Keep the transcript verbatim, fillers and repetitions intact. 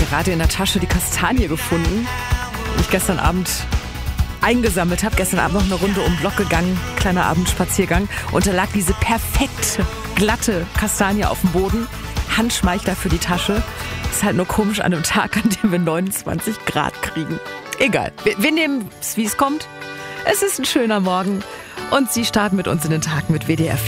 gerade in der Tasche die Kastanie gefunden, die ich gestern Abend eingesammelt habe. Gestern Abend noch eine Runde um den Block gegangen, kleiner Abendspaziergang. Und da lag diese perfekte, glatte Kastanie auf dem Boden. Handschmeichler für die Tasche. Ist halt nur komisch an einem Tag, an dem wir neunundzwanzig Grad kriegen. Egal, wir, wir nehmen es, wie es kommt. Es ist ein schöner Morgen und Sie starten mit uns in den Tag mit W D R vier.